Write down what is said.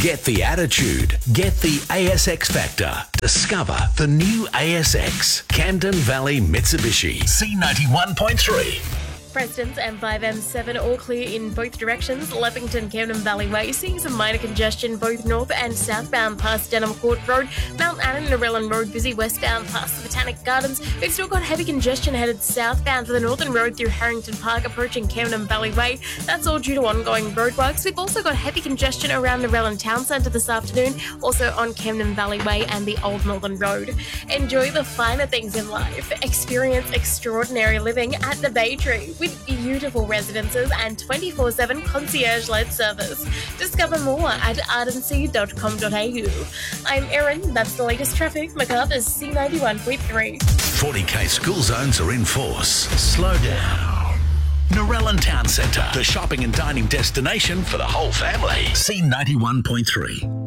Get the attitude. Get the ASX factor. Discover the new ASX. Camden Valley Mitsubishi. C91.3. Preston's M5-M7 all clear in both directions. Leppington, Camden Valley Way, seeing some minor congestion both north and southbound past Denham Court Road. Mount Annan, Narellan Road busy westbound past the Botanic Gardens. We've still got heavy congestion headed southbound for the Northern Road through Harrington Park approaching Camden Valley Way. That's all due to ongoing roadworks. We've also got heavy congestion around Narellan Town Centre this afternoon, also on Camden Valley Way and the Old Northern Road. Enjoy the finer things in life. Experience extraordinary living at the Bay Tree with beautiful residences and 24/7 concierge-led service. Discover more at ardency.com.au. I'm Erin, that's the latest traffic. MacArthur's C91.3. 40k school zones are in force. Slow down. Narellan Town Centre, the shopping and dining destination for the whole family. C91.3.